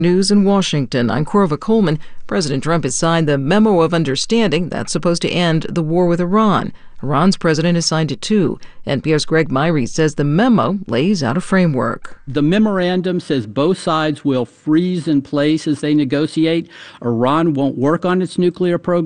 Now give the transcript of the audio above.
News in Washington. I'm Corva Coleman. President Trump has signed the Memo of Understanding that's supposed to end the war with Iran. Iran's president has signed it too. NPR's Greg Myrie says the memo lays out a framework. The memorandum says both sides will freeze in place as they negotiate. Iran won't work on its nuclear program.